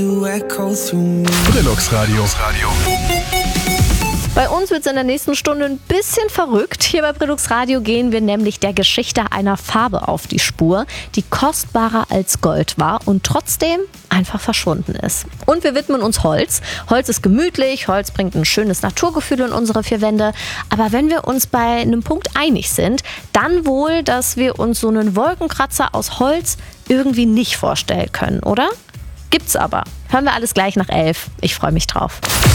Brillux Radio. Bei uns wird es in der nächsten Stunde ein bisschen verrückt. Hier bei Brillux Radio gehen wir nämlich der Geschichte einer Farbe auf die Spur, die kostbarer als Gold war und trotzdem einfach verschwunden ist. Und wir widmen uns Holz. Holz ist gemütlich, Holz bringt ein schönes Naturgefühl in unsere vier Wände. Aber wenn wir uns bei einem Punkt einig sind, dann wohl, dass wir uns so einen Wolkenkratzer aus Holz irgendwie nicht vorstellen können, oder? Gibt's aber. Hören wir alles gleich nach 11. Ich freue mich drauf.